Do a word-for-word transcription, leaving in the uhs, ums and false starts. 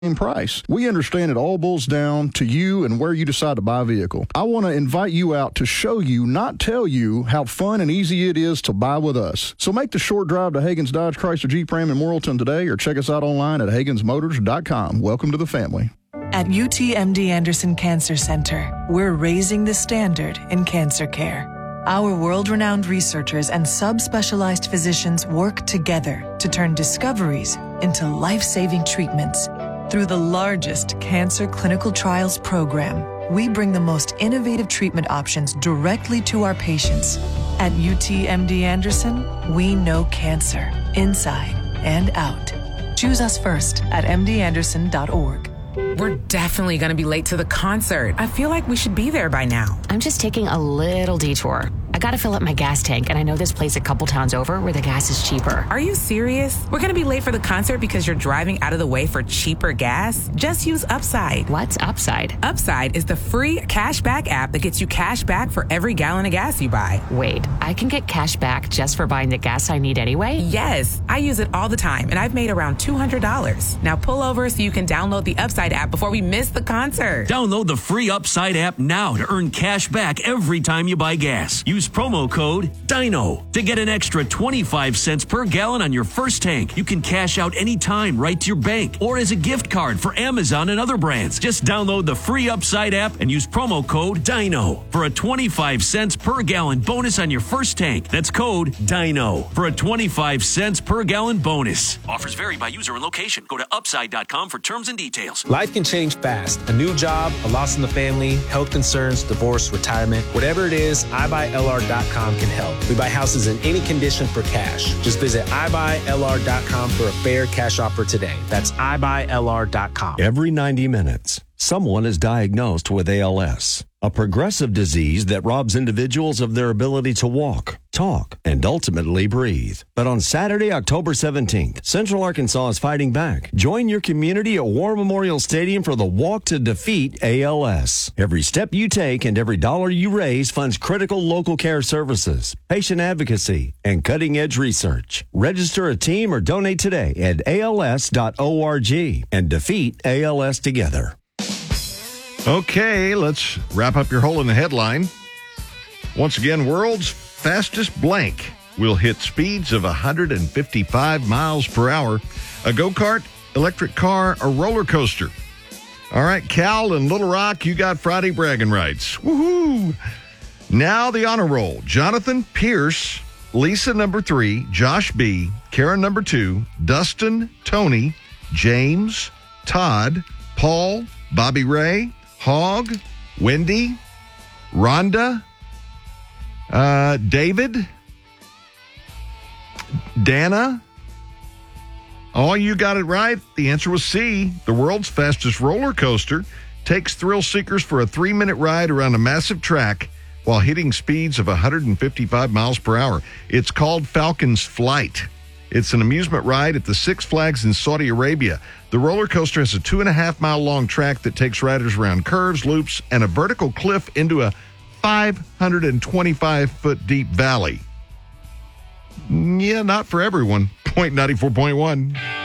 price. We understand it all boils down to you and where you decide to buy a vehicle. I want to invite you out to show you, not tell you, how fun and easy it is to buy with us. So make the short drive to Hagen's Dodge Chrysler Jeep Ram in Morrilton today, or check us out online at Hagens Motors dot com. Welcome to the family. At U T M D Anderson Cancer Center, we're raising the standard in cancer care. Our world-renowned researchers and subspecialized physicians work together to turn discoveries into life-saving treatments. Through the largest cancer clinical trials program, we bring the most innovative treatment options directly to our patients. At U T M D Anderson, we know cancer, inside and out. Choose us first at m d anderson dot org. We're definitely going to be late to the concert. I feel like we should be there by now. I'm just taking a little detour. I gotta fill up my gas tank, and I know this place a couple towns over where the gas is cheaper. Are you serious? We're gonna be late for the concert because you're driving out of the way for cheaper gas? Just use Upside. What's Upside? Upside is the free cashback app that gets you cash back for every gallon of gas you buy. Wait, I can get cash back just for buying the gas I need anyway? Yes, I use it all the time, and I've made around two hundred dollars. Now pull over so you can download the Upside app before we miss the concert. Download the free Upside app now to earn cash back every time you buy gas. Use promo code DINO to get an extra twenty-five cents per gallon on your first tank. You can cash out anytime right to your bank or as a gift card for Amazon and other brands. Just download the free Upside app and use promo code DINO for a twenty-five cents per gallon bonus on your first tank. That's code DINO for a twenty-five cents per gallon bonus. Offers vary by user and location. Go to upside dot com for terms and details. Life can change fast. A new job, a loss in the family, health concerns, divorce, retirement. Whatever it is, I buy L R dot com can help. We buy houses in any condition for cash. Just visit I buy L R dot com for a fair cash offer today. That's I buy L R dot com. Every ninety minutes, someone is diagnosed with A L S, a progressive disease that robs individuals of their ability to walk, talk, and ultimately breathe. But on Saturday, October seventeenth, Central Arkansas is fighting back. Join your community at War Memorial Stadium for the Walk to Defeat A L S. Every step you take and every dollar you raise funds critical local care services, patient advocacy, and cutting-edge research. Register a team or donate today at A L S dot org and defeat A L S together. Okay, let's wrap up your hole in the headline. Once again, world's fastest blank will hit speeds of one hundred fifty-five miles per hour. A go-kart, electric car, a roller coaster. All right, Cal and Little Rock, you got Friday bragging rights. Woohoo! Now the honor roll. Jonathan Pierce, Lisa number three, Josh B, Karen number two, Dustin, Tony, James, Todd, Paul, Bobby Ray, Hogg, Wendy, Rhonda, uh, David, Dana. All you got it right. The answer was C. The world's fastest roller coaster takes thrill seekers for a three-minute ride around a massive track while hitting speeds of one hundred fifty-five miles per hour. It's called Falcon's Flight. It's an amusement ride at the Six Flags in Saudi Arabia. The roller coaster has a two and a half mile long track that takes riders around curves, loops, and a vertical cliff into a five hundred twenty-five foot deep valley. Yeah, not for everyone. Point ninety-four point one.